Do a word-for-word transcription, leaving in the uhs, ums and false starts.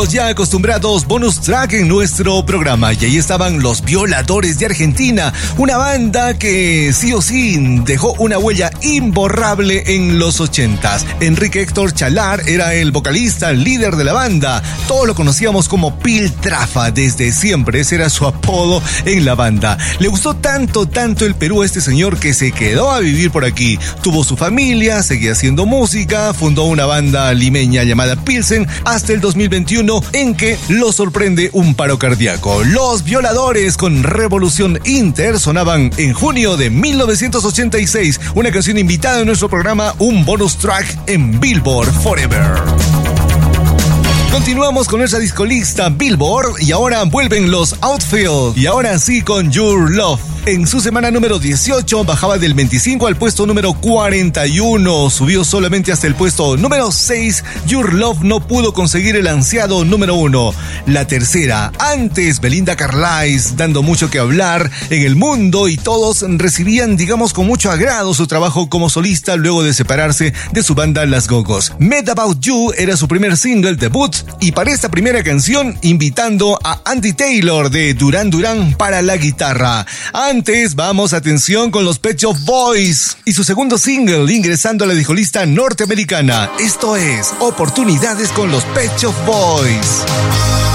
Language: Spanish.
Ya acostumbrados bonus track en nuestro programa, y ahí estaban Los Violadores de Argentina, una banda que sí o sí dejó una huella imborrable en los ochentas. Enrique Héctor Chalar era el vocalista, el líder de la banda. Todos lo conocíamos como Piltrafa desde siempre, ese era su apodo en la banda. Le gustó tanto, tanto el Perú a este señor que se quedó a vivir por aquí. Tuvo su familia, seguía haciendo música, fundó una banda limeña llamada Pilsen hasta el dos mil veintiuno, en que lo sorprende un paro cardíaco. Los Violadores con Revolución Inter sonaban en junio de mil novecientos ochenta y seis, una canción invitada en nuestro programa, un bonus track en Billboard Forever. Continuamos con nuestra discolista Billboard y ahora vuelven los Outfield, y ahora sí con Your Love. En su semana número dieciocho bajaba del veinticinco al puesto número cuarenta y uno, subió solamente hasta el puesto número seis. Your Love no pudo conseguir el ansiado número uno. La tercera, antes Belinda Carlisle, dando mucho que hablar en el mundo, y todos recibían, digamos, con mucho agrado su trabajo como solista luego de separarse de su banda Las Go-Go's. Mad About You era su primer single debut, y para esta primera canción invitando a Andy Taylor de Duran Duran para la guitarra. Antes, vamos, atención, con los Pet Shop Boys y su segundo single ingresando a la discolista norteamericana. Esto es Oportunidades con los Pet Shop Boys.